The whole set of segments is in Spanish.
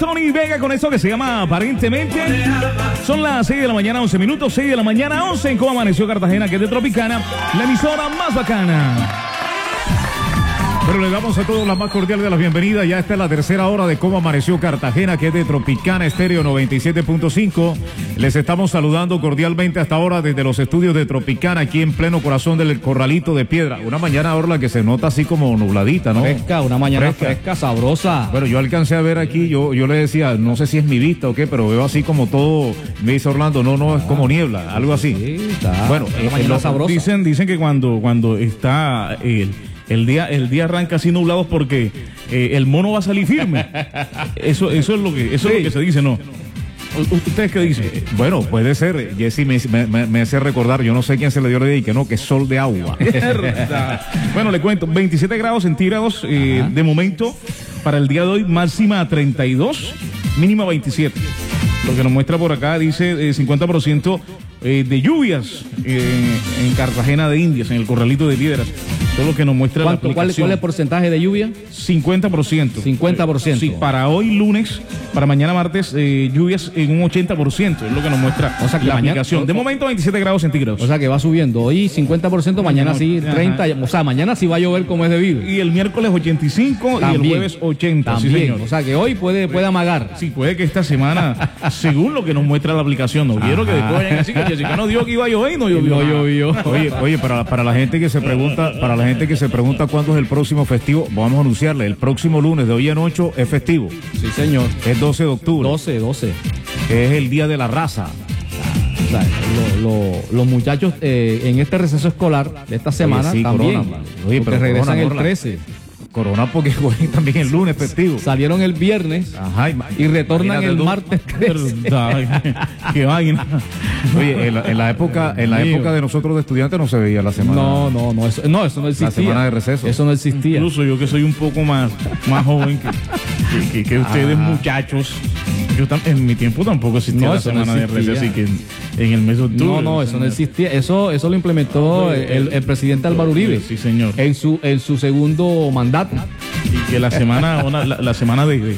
Tony Vega con esto que se llama Aparentemente. Son las 6 de la mañana, 11 minutos, 6 de la mañana, 11 en cómo amaneció Cartagena, que es de Tropicana, la emisora más bacana. Pero le damos a todos la más cordial de las bienvenidas. Ya está en la tercera hora de cómo amaneció Cartagena, que es de Tropicana Estéreo 97.5. Les estamos saludando cordialmente hasta ahora desde los estudios de Tropicana, aquí en pleno corazón del Corralito de Piedra. Una mañana Orla que se nota así como nubladita, ¿no? Fresca, una mañana fresca, sabrosa. Bueno, yo alcancé a ver aquí, yo le decía, no sé si es mi vista o qué, pero veo así como todo, me dice Orlando, no, es como niebla, algo así. Sí, está. Bueno, mañana sabrosa. Dicen que cuando está el día arranca así nublado porque el mono va a salir firme. Eso es lo que se dice, ¿no? ¿Ustedes qué dicen? Bueno, puede ser. Jessy me hace recordar, yo no sé quién se le dio la idea y que no, que es sol de agua. Bueno, le cuento, 27 grados centígrados de momento para el día de hoy, máxima 32, mínima 27. Lo que nos muestra por acá dice 50% de lluvias en Cartagena de Indias, en el Corralito de Piedras. Todo lo que nos muestra la aplicación. ¿Cuál es el porcentaje de lluvia? 50%. 50%. Sí, para hoy lunes, para mañana martes, lluvias en un 80%, es lo que nos muestra la aplicación. De momento 27 grados centígrados. O sea que va subiendo. Hoy 50%, mañana sí 30%. O sea, mañana sí va a llover como es debido. Y el miércoles 85 también, y el jueves 80. También. Sí, señor. O sea que hoy puede amagar. Sí, puede que esta semana, según lo que nos muestra la aplicación, no quiero que después vayan así que Jessica no dijo que iba a llover y no llovió. No llovió. Oye, para la gente que se pregunta cuándo es el próximo festivo, vamos a anunciarle, el próximo lunes de hoy en 8 es festivo. Sí, señor. Es 12 de octubre. 12. Que es el Día de la Raza. O sea, los muchachos en este receso escolar de esta semana sí, también. Oye, pero regresan Corona, el 13. Corona porque también el lunes festivo. Salieron el viernes. Ajá, y retornan el martes 13. Qué vaina. Oye, en la época de nosotros de estudiantes no se veía la semana. No, eso no existía. La semana de receso. Eso no existía. Incluso yo que soy un poco más joven que ustedes, muchachos. Yo en mi tiempo tampoco existía la semana de receso, así que en el mes de octubre. No, eso no existía. Eso lo implementó el presidente Álvaro Uribe. Sí, señor. En su segundo mandato. Y que la semana de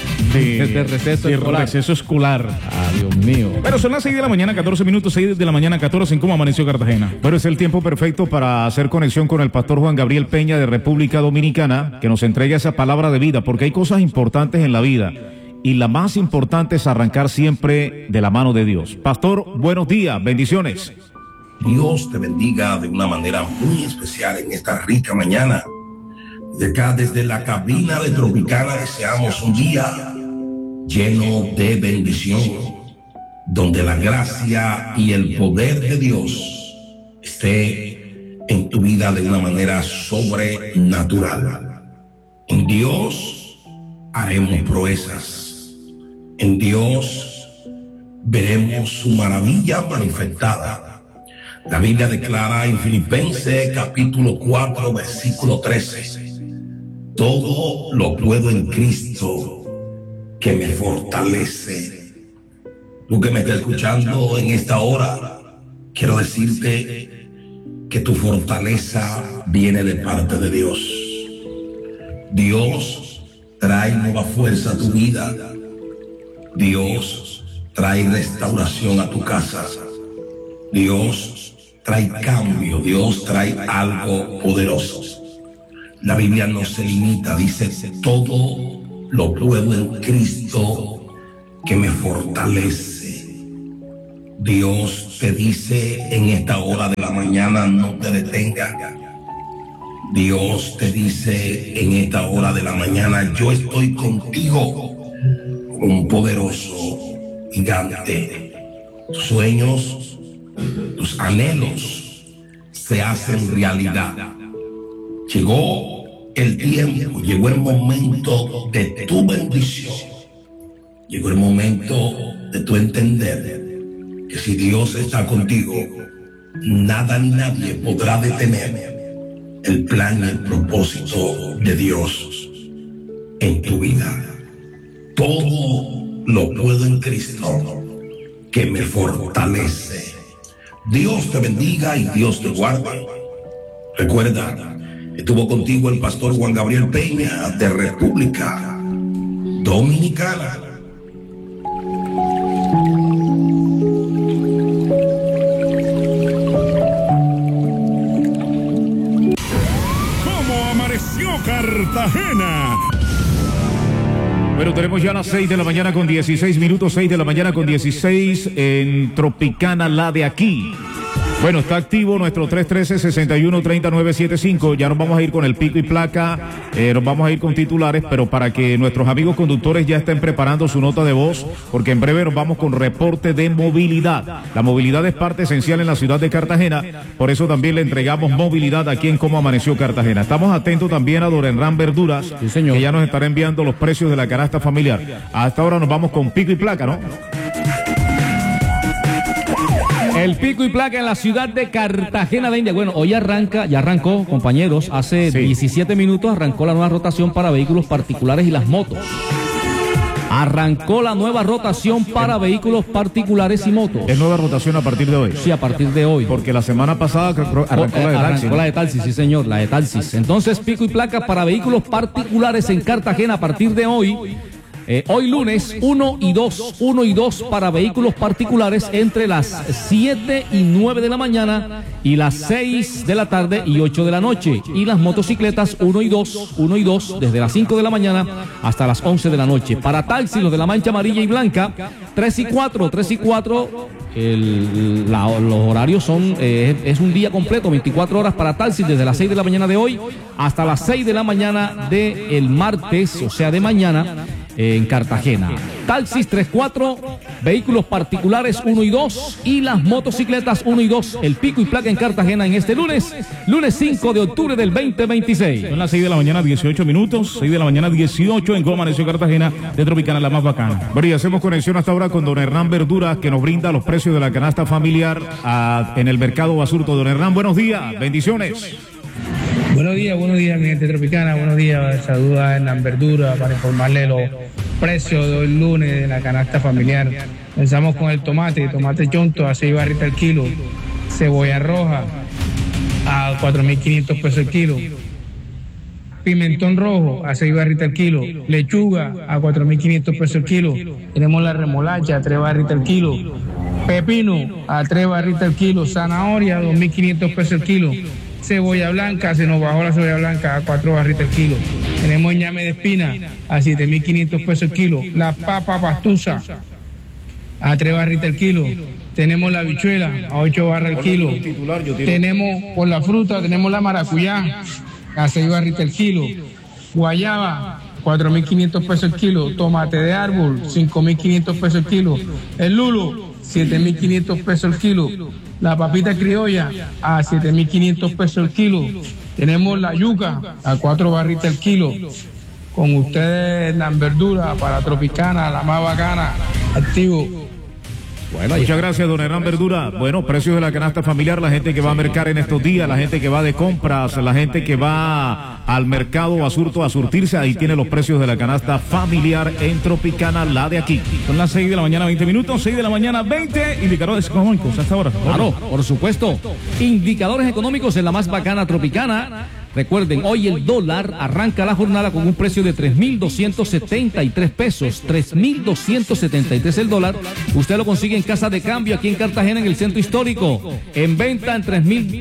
receso escolar. Dios mío. Pero son las 6 de la mañana, 14 minutos, 6 de la mañana, 14 en cómo amaneció Cartagena. Pero es el tiempo perfecto para hacer conexión con el pastor Juan Gabriel Peña de República Dominicana, que nos entrega esa palabra de vida, porque hay cosas importantes en la vida. Y la más importante es arrancar siempre de la mano de Dios. Pastor, buenos días, bendiciones. Dios te bendiga de una manera muy especial en esta rica mañana. De acá, desde la cabina de Tropicana, deseamos un día lleno de bendición, donde la gracia y el poder de Dios esté en tu vida de una manera sobrenatural. En Dios haremos proezas. En Dios veremos su maravilla manifestada. La Biblia declara en Filipenses capítulo 4 versículo 13: todo lo puedo en Cristo que me fortalece. Tú que me estás escuchando en esta hora, quiero decirte que tu fortaleza viene de parte de Dios. Dios trae nueva fuerza a tu vida. Dios trae restauración a tu casa. Dios trae cambio. Dios trae algo poderoso. La Biblia no se limita, dice: todo lo puedo en Cristo que me fortalece. Dios te dice en esta hora de la mañana: no te detengas. Dios te dice en esta hora de la mañana: yo estoy contigo, un poderoso gigante. Tus sueños, tus anhelos se hacen realidad. Llegó el tiempo, llegó el momento de tu bendición. Llegó el momento de tu entender que si Dios está contigo, nada ni nadie podrá detener el plan y el propósito de Dios en tu vida. Todo lo puedo en Cristo que me fortalece. Dios te bendiga y Dios te guarde. Recuerda, estuvo contigo el pastor Juan Gabriel Peña de República Dominicana. Bueno, tenemos ya las 6 de la mañana con 16 minutos, 6 de la mañana con 16 en Tropicana, la de aquí. Bueno, está activo nuestro 313-613975. Ya nos vamos a ir con el pico y placa, nos vamos a ir con titulares, pero para que nuestros amigos conductores ya estén preparando su nota de voz, porque en breve nos vamos con reporte de movilidad. La movilidad es parte esencial en la ciudad de Cartagena, por eso también le entregamos movilidad aquí en Cómo Amaneció Cartagena. Estamos atentos también a Don Hernán Verduras, sí, señor, que ya nos estará enviando los precios de la canasta familiar. Hasta ahora nos vamos con pico y placa, ¿no? El pico y placa en la ciudad de Cartagena de India. Bueno, hoy ya arrancó, compañeros, hace 17 minutos arrancó la nueva rotación para vehículos particulares y las motos. Arrancó la nueva rotación para vehículos particulares y motos. ¿Es nueva rotación a partir de hoy? Sí, a partir de hoy. Porque la semana pasada arrancó la de Taxis. Arrancó la de Taxis, sí señor, la de Taxis. Entonces, pico y placa para vehículos particulares en Cartagena a partir de hoy. Hoy lunes 1 y 2 para vehículos particulares entre las 7 y 9 de la mañana y las 6 de la tarde y 8 de la noche. Y las motocicletas 1 y 2 desde las 5 de la mañana hasta las 11 de la noche. Para taxis, los de la mancha amarilla y blanca, 3 y 4. Los horarios son, es un día completo, 24 horas para taxis desde las 6 de la mañana de hoy hasta las 6 de la mañana del martes, o sea de mañana, en Cartagena. Taxis 3-4, vehículos particulares 1 y 2 y las motocicletas 1 y 2. El pico y placa en Cartagena en este lunes 5 de octubre del 2026. Son las 6 de la mañana, 18 minutos, 6 de la mañana, 18 en Cómo Amaneció Cartagena de Tropicana, la más bacana. Bueno, y hacemos conexión hasta ahora con don Hernán Verduras, que nos brinda los precios de la canasta familiar en el mercado Basurto. Don Hernán, buenos días, bendiciones. Buenos días, mi gente Tropicana. Buenos días, saludos a Hernán Verdura para informarle los precios de hoy lunes de la canasta familiar. Empezamos con el tomate chonto a 6 barritas el kilo, cebolla roja a 4.500 pesos el kilo, pimentón rojo a 6 barritas el kilo, lechuga a 4.500 pesos el kilo, tenemos la remolacha a 3 barritas el kilo, pepino a 3 barritas el kilo, zanahoria a 2.500 pesos el kilo, cebolla blanca, se nos bajó la cebolla blanca a 4 barritas el kilo. Tenemos ñame de espina a 7.500 pesos el kilo. La papa pastusa a 3 barritas el kilo. Tenemos la habichuela a 8 barras el kilo. Tenemos, por la fruta, tenemos la maracuyá a 6 barritas el kilo. Guayaba, 4.500 pesos el kilo. Tomate de árbol, 5.500 pesos el kilo. El lulo, 7.500 pesos el kilo. La papita criolla a 7.500 pesos el kilo. Tenemos la yuca a 4 barritas el kilo. Con ustedes la verdura para Tropicana, la más bacana, activo. Bueno, muchas gracias, don Hernán Verdura. Bueno, precios de la canasta familiar, la gente que va a mercar en estos días, la gente que va de compras, la gente que va al mercado Basurto a surtirse, ahí tiene los precios de la canasta familiar en Tropicana, la de aquí. Son las 6 de la mañana, 20 minutos, 6 de la mañana, 20 indicadores económicos hasta ahora. Claro, por supuesto. Indicadores económicos en la más bacana Tropicana. Recuerden, hoy el dólar arranca la jornada con un precio de 3.273 pesos, 3.273 el dólar. Usted lo consigue en Casa de Cambio aquí en Cartagena, en el centro histórico. En venta en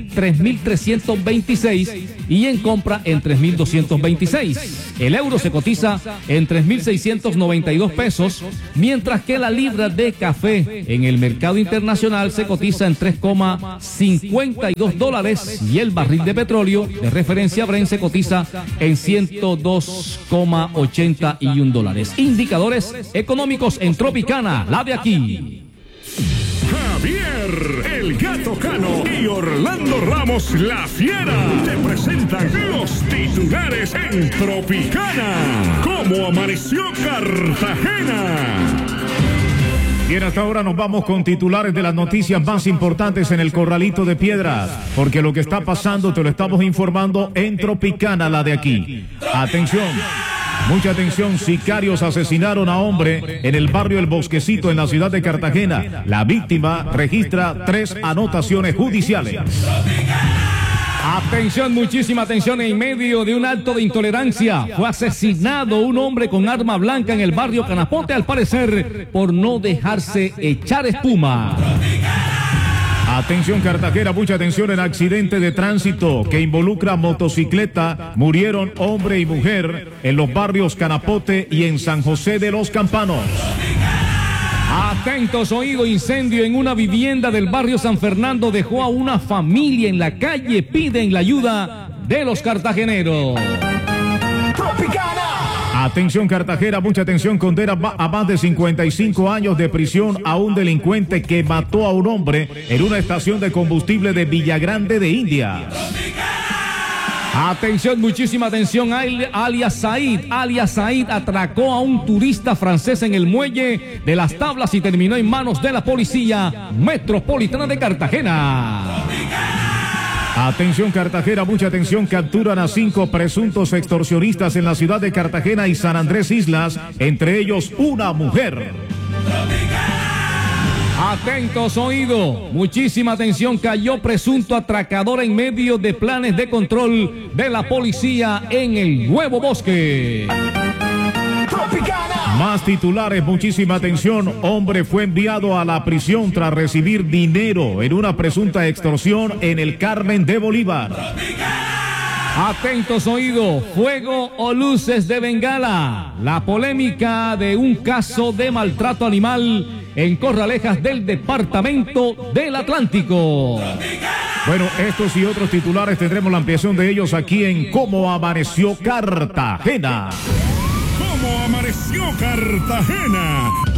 3.326 y en compra en 3.226. El euro se cotiza en 3.692 pesos, mientras que la libra de café en el mercado internacional se cotiza en 3,52 dólares y el barril de petróleo de referencia Brent se cotiza en 102,81 dólares. Indicadores económicos en Tropicana, la de aquí. Javier, el Gato Cano y Orlando Ramos, la Fiera, te presentan los titulares en Tropicana. ¿Cómo amaneció Cartagena? Bien, hasta ahora nos vamos con titulares de las noticias más importantes en el Corralito de Piedras, porque lo que está pasando te lo estamos informando en Tropicana, la de aquí. Atención, mucha atención, sicarios asesinaron a hombre en el barrio El Bosquecito en la ciudad de Cartagena. La víctima registra 3 anotaciones judiciales. Atención, muchísima atención. En medio de un acto de intolerancia fue asesinado un hombre con arma blanca en el barrio Canapote, al parecer por no dejarse echar espuma. Atención Cartagena, mucha atención en accidente de tránsito que involucra motocicleta. Murieron hombre y mujer en los barrios Canapote y en San José de los Campanos. Atentos, oído, incendio en una vivienda del barrio San Fernando dejó a una familia en la calle. Piden la ayuda de los cartageneros. Atención Cartagena, mucha atención, condena a más de 55 años de prisión a un delincuente que mató a un hombre en una estación de combustible de Villagrande de India. Atención, muchísima atención, alias Said atracó a un turista francés en el muelle de Las Tablas y terminó en manos de la policía metropolitana de Cartagena. Atención Cartagena, mucha atención, capturan a 5 presuntos extorsionistas en la ciudad de Cartagena y San Andrés Islas, entre ellos una mujer. Atentos, oído, muchísima atención, cayó presunto atracador en medio de planes de control de la policía en el Nuevo Bosque. Más titulares, muchísima atención, hombre fue enviado a la prisión tras recibir dinero en una presunta extorsión en el Carmen de Bolívar. Atentos, oído, fuego o luces de bengala, la polémica de un caso de maltrato animal en Corralejas del departamento del Atlántico. Bueno, estos y otros titulares tendremos la ampliación de ellos aquí en Cómo Amaneció Cartagena. ¿Cómo amaneció Cartagena?